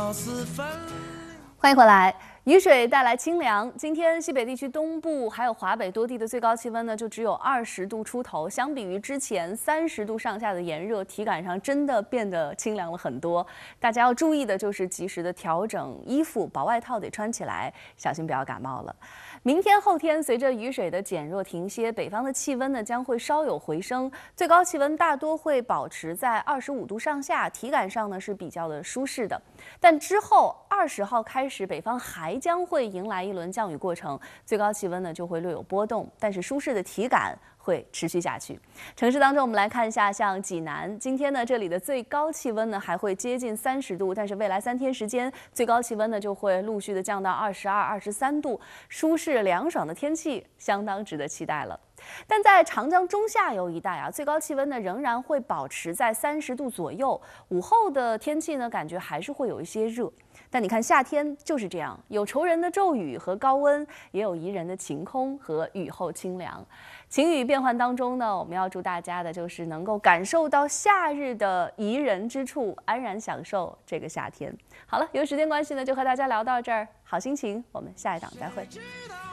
欢迎回来。雨水带来清凉，今天西北地区东部还有华北多地的最高气温呢，就只有20度出头。相比于之前30度上下的炎热，体感上真的变得清凉了很多。大家要注意的就是及时的调整衣服，薄外套得穿起来，小心不要感冒了。明天、后天随着雨水的减弱停歇，北方的气温呢将会稍有回升，最高气温大多会保持在25度上下，体感上呢是比较的舒适的。但之后20号开始，北方还将会迎来一轮降雨过程，最高气温呢就会略有波动，但是舒适的体感会持续下去。城市当中，我们来看一下，像济南，今天呢这里的最高气温呢还会接近30度，但是未来3天时间，最高气温呢就会陆续的降到22、23度，舒适凉爽的天气相当值得期待了。但在长江中下游一带最高气温呢仍然会保持在30度左右，午后的天气呢感觉还是会有一些热。但你看夏天就是这样，有愁人的骤雨和高温，也有宜人的晴空和雨后清凉。晴雨变换当中呢，我们要祝大家的就是能够感受到夏日的宜人之处，安然享受这个夏天。好了，由于时间关系呢，就和大家聊到这儿。好心情，我们下一档再会。